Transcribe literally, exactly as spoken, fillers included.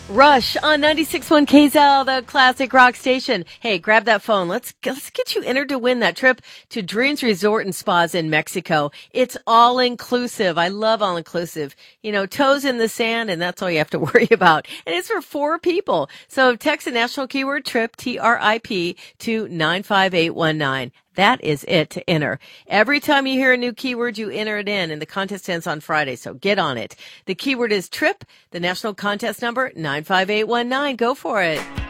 Rush on ninety-six point one K Z L, the classic rock station. Hey, grab that phone. Let's let's get you entered to win that trip to Dreams Resort and Spas in Mexico. It's all inclusive. I love all inclusive. You know, toes in the sand, and that's all you have to worry about. And it's for four people. So text the national keyword trip, T R I P, to nine five eight one nine. That is it to enter. Every time you hear a new keyword, you enter it in, and the contest ends on Friday, so get on it. The keyword is TRIP, the national contest number, nine five eight one nine. Go for it.